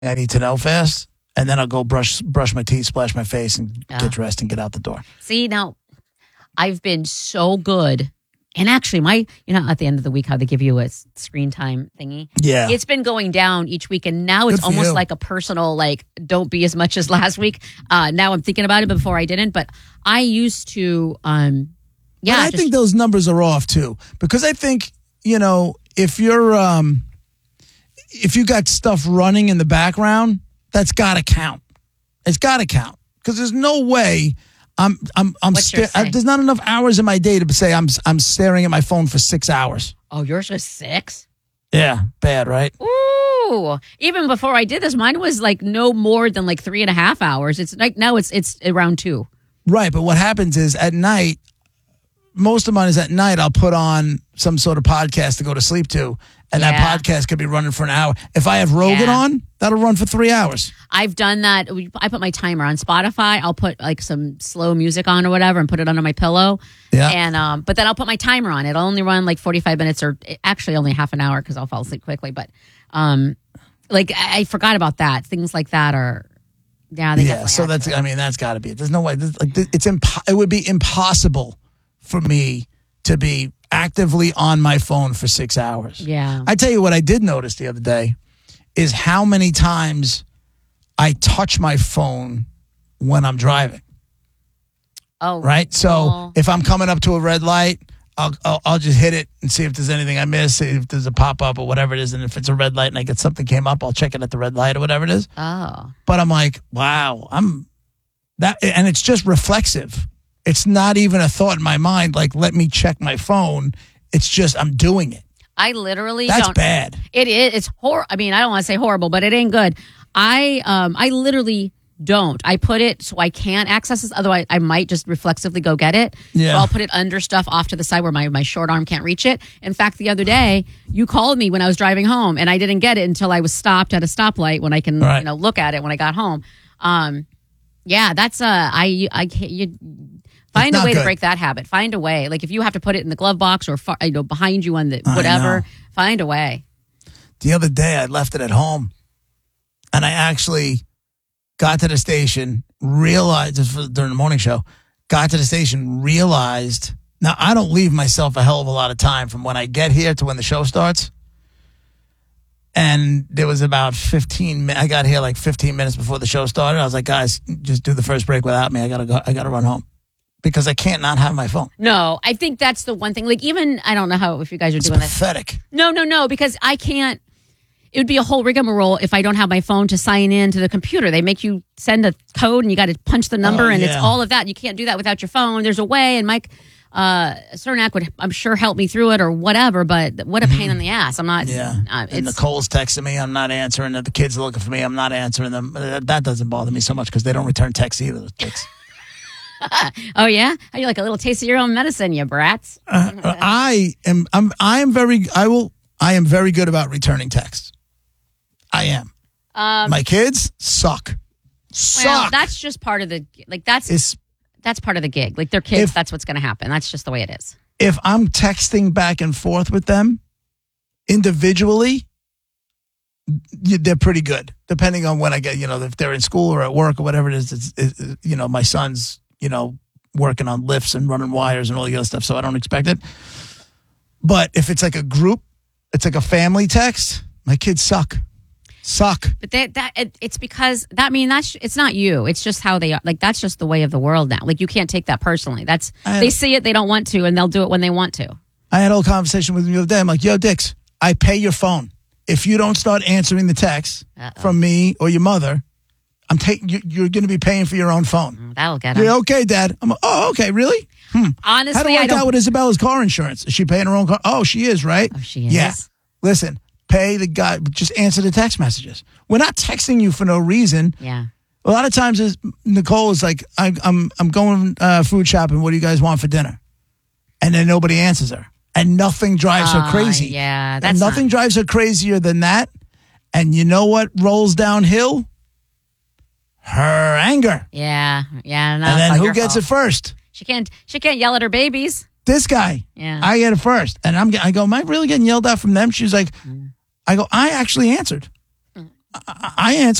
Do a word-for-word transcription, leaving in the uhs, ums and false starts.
I need to know fast. And then I'll go brush brush my teeth, splash my face, and Yeah. get dressed and get out the door. See, now, I've been so good. And actually, my, you know, at the end of the week, how they give you a s- screen time thingy. Yeah. It's been going down each week. And now it's Good for almost you. like a personal, like, don't be as much as last week. Uh, now I'm thinking about it, but before I didn't. But I used to, um, yeah. But I just- think those numbers are off too, because I think, you know, if you're um, if you got stuff running in the background, that's got to count. It's got to count, because there's no way I'm I'm I'm What's your sta- I, say? there's not enough hours in my day to say I'm I'm staring at my phone for six hours. Oh, yours was six? Yeah, bad, right? Ooh. Even before I did this, mine was like no more than like three and a half hours. It's like now it's it's around two. Right, but what happens is at night, most of mine is at night, I'll put on some sort of podcast to go to sleep to, and Yeah. that podcast could be running for an hour. If I have Rogan Yeah. on, that'll run for three hours. I've done that. We- I put my timer on Spotify. I'll put like some slow music on or whatever and put it under my pillow. Yeah. And um, but then I'll put my timer on. It'll only run like forty-five minutes or actually only half an hour because I'll fall asleep quickly. But um, like I, I forgot about that. Things like that are yeah. They Yeah, definitely so add that's, to it. I mean, that's got to be it. There's no way. This, like, this- it's impo- It would be impossible for me to be actively on my phone for six hours. Yeah. I tell you what I did notice the other day is how many times I touch my phone when I'm driving, Oh, right? So well, if I'm coming up to a red light, I'll, I'll I'll just hit it and see if there's anything I miss, see if there's a pop-up or whatever it is. And if it's a red light and I get something came up, I'll check it at the red light or whatever it is. oh, But I'm like, wow, I'm that, and it's just reflexive. It's not even a thought in my mind, like, let me check my phone. It's just, I'm doing it. I literally That's don't. bad. It is. It's hor. I mean, I don't want to say horrible, but it ain't good. I um, I literally don't. I put it so I can't access this. Otherwise, I might just reflexively go get it. Yeah. So I'll put it under stuff off to the side where my, my short arm can't reach it. In fact, the other day, you called me when I was driving home, and I didn't get it until I was stopped at a stoplight when I can Right. you know look at it when I got home. Um, yeah, that's uh, I I can't you. Find a not way to good. break that habit. Find a way. Like if you have to put it in the glove box or far, you know behind you on the I whatever. know. Find a way. The other day, I left it at home, and I actually got to the station, realized, this was during the morning show, got to the station, realized, now I don't leave myself a hell of a lot of time from when I get here to when the show starts. And there was about fifteen minutes. I got here like fifteen minutes before the show started. I was like, guys, just do the first break without me. I gotta go. I gotta run home because I can't not have my phone. No, I think that's the one thing. Like even I don't know how if you guys are It's doing this. pathetic. No, no, no, because I can't. It would be a whole rigmarole if I don't have my phone to sign in to the computer. They make you send a code and you got to punch the number Oh, and it's yeah. all of that. You can't do that without your phone. There's a way, and Mike uh, Cernak would, I'm sure, help me through it or whatever. But what a pain in the ass. I'm not. Yeah. Uh, and it's, Nicole's texting me. I'm not answering. The kids are looking for me. I'm not answering them. Uh, That doesn't bother me so much because they don't return texts either. Those dicks. oh yeah, how you like a little taste of your own medicine, you brats. Uh, I am. I'm. I am very. I will. I am very good about returning texts. I am. Um, My kids suck. Suck. well, that's just part of the like. That's It's that's part of the gig. Like they're kids. If- that's what's going to happen. That's just the way it is. if I'm texting back and forth with them individually, y- they're pretty good. Depending on when I get, you know, if they're in school or at work or whatever it is. It's, it's, you know, my son's, you know, working on lifts and running wires and all the other stuff, so I don't expect it. But if it's like a group, it's like a family text. My kids suck. Suck. But that that it, it's because that I mean that's it's not you. It's just how they are. Like that's just the way of the world now. Like you can't take that personally. That's I- they see it, they don't want to, and they'll do it when they want to. I had a whole conversation with him the other day. I'm like, yo, Dix, I pay your phone. If you don't start answering the texts Uh-oh. from me or your mother, I'm taking. You, you're going to be paying for your own phone. That'll get them. Yeah, okay, Dad. I'm like, oh, okay, really? Hmm. How do Honestly, I I work out don't. with Isabella's car insurance? Is she paying her own car? Oh, she is, right? Oh, she is? Yeah. Listen, pay the guy. Just answer the text messages. We're not texting you for no reason. Yeah. A lot of times, is Nicole is like, I, I'm I'm going uh, food shopping. What do you guys want for dinner? And then nobody answers her, and nothing drives her Ah, crazy. yeah, And that's nothing not- drives her crazier than that. And you know what rolls downhill? Her anger. Yeah. Yeah. No, and it's then not who your gets fault. it first? She can't. She can't yell at her babies. This guy. Yeah. I get it first, and I'm. I go. Am I really getting yelled at from them? She's like, I go. I actually answered. I answer